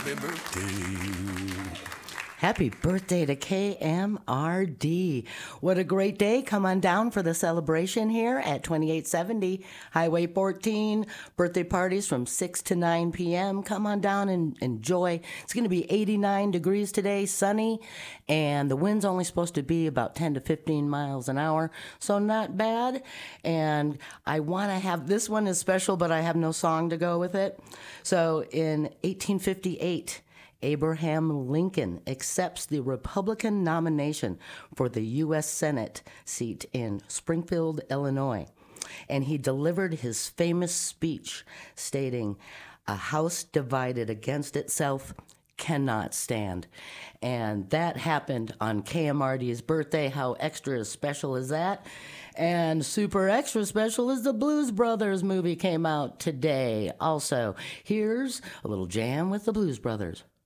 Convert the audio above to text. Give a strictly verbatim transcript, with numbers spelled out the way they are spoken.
Happy birthday. Happy birthday to K M R D. What a great day. Come on down for the celebration here at twenty-eight seventy Highway fourteen. Birthday parties from six to nine p.m. Come on down and enjoy. It's going to be eighty-nine degrees today, sunny, and the wind's only supposed to be about ten to fifteen miles an hour, so not bad. And I want to have, this one is special, but I have no song to go with it. So in eighteen fifty-eight, Abraham Lincoln accepts the Republican nomination for the U S Senate seat in Springfield, Illinois. And he delivered his famous speech stating, "A house divided against itself cannot stand." And that happened on K M R D's birthday. How extra special is that? And super extra special is the Blues Brothers movie came out today. Also, here's a little jam with the Blues Brothers.